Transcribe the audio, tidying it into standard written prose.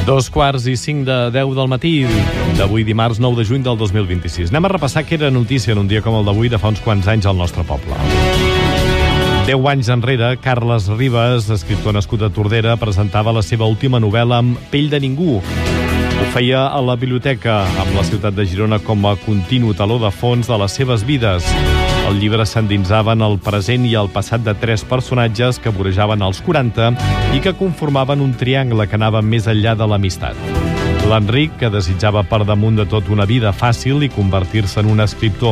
2:45 del matí d'avui dimarts 9 de juny del 2026. Anem a repassar què era notícia en un dia com el d'avui de fa uns quants anys al nostre poble. 10 anys enrere, Carles Ribas, escriptor nascut a Tordera, presentava la seva última novel·la amb Pell de ningú. Ho feia a la biblioteca, amb la ciutat de Girona com a continu taló de fons de les seves vides. El llibre s'endinsava en el present i el passat de 3 personatges que vorejaven els 40 i que conformaven un triangle que anava més enllà de l'amistat. L'Enric, que desitjava per damunt de tot una vida fàcil i convertir-se en un escriptor